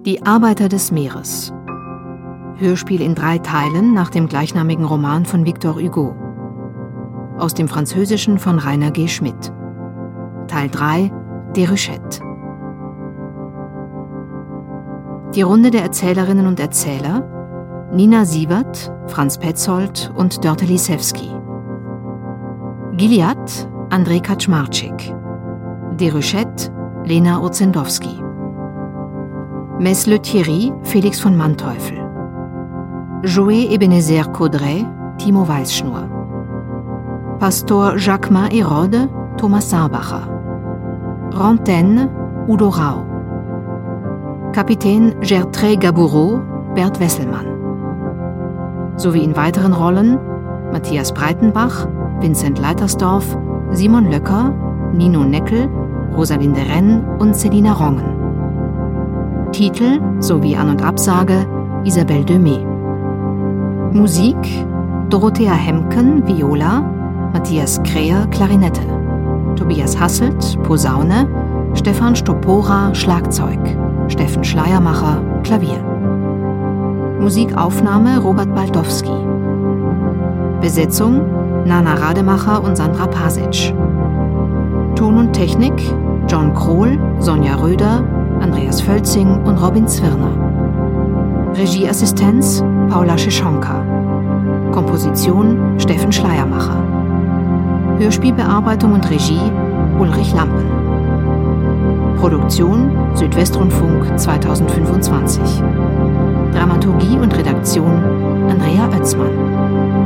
Die Arbeiter des Meeres. Hörspiel in 3 Teilen nach dem gleichnamigen Roman von Victor Hugo. Aus dem Französischen von Rainer G. Schmidt. Teil 3, Déruchette. Die Runde der Erzählerinnen und Erzähler: Nina Siebert, Franz Petzold und Dörte Lisewski. Gilliatt, André Kaczmarczyk. Déruchette, Lena Urzendowski. Mess Le Thierry, Felix von Manteuffel. Joé Ebenezer Caudray, Timo Weißschnur. Pastor Jacquemin Hérode, Thomas Saarbacher. Rantaine, Udo Rau. Kapitän Gertrais Gaboureau, Bert Wesselmann. Sowie in weiteren Rollen Matthias Breitenbach, Vincent Leitersdorf, Simon Löcker, Nino Neckel, Rosalinde Renn und Selina Rongen. Titel sowie An- und Absage Isabelle Demey. Musik Dorothea Hemken, Viola, Matthias Kräher, Klarinette, Tobias Hasselt, Posaune, Stefan Stopora, Schlagzeug, Steffen Schleiermacher, Klavier. Musikaufnahme Robert Baldowski. Besetzung Nana Rademacher und Sandra Pasic. Ton und Technik John Krohl, Sonja Röder, Andreas Völzing und Robin Zwirner. Regieassistenz Paula Schischonka. Komposition Steffen Schleiermacher. Hörspielbearbeitung und Regie Ulrich Lampen. Produktion Südwestrundfunk 2025. Dramaturgie und Redaktion Andrea Oetzmann.